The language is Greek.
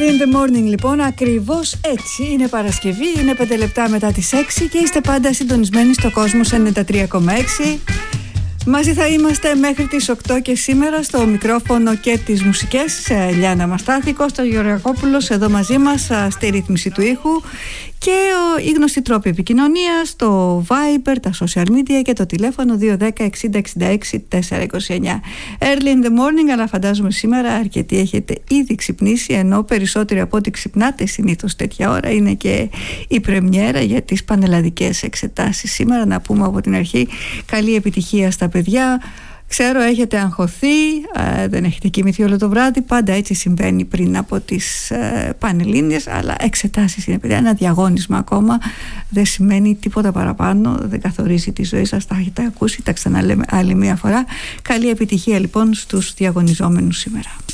Early in the morning, λοιπόν, ακριβώς έτσι. Είναι Παρασκευή, είναι 5 λεπτά μετά τις 6 και είστε πάντα συντονισμένοι στο Κόσμος 93,6. Μαζί θα είμαστε μέχρι τις 8 και σήμερα στο μικρόφωνο και τις μουσικές Λιάννα Μαστάθη, Κώστας Γεωργακόπουλος εδώ μαζί μας στη ρύθμιση του ήχου και οι γνωστοί τρόποι επικοινωνίας, το Viber, τα social media και το τηλέφωνο 210 60 66 429. Early in the morning, αλλά φαντάζομαι σήμερα αρκετοί έχετε ήδη ξυπνήσει, ενώ περισσότεροι από ό,τι ξυπνάτε συνήθως τέτοια ώρα είναι και η πρεμιέρα για τις πανελλαδικές εξετάσεις σήμερα. Να πούμε από την αρχή καλή επιτυχία στα παιδιά. Ξέρω έχετε αγχωθεί, δεν έχετε κοιμηθεί όλο το βράδυ, πάντα έτσι συμβαίνει πριν από τις πανελλήνιες, αλλά εξετάσεις είναι, παιδιά, ένα διαγώνισμα ακόμα, δεν σημαίνει τίποτα παραπάνω, δεν καθορίζει τη ζωή σας, τα έχετε ακούσει, τα ξαναλέμε άλλη μία φορά. Καλή επιτυχία λοιπόν στους διαγωνιζόμενους σήμερα.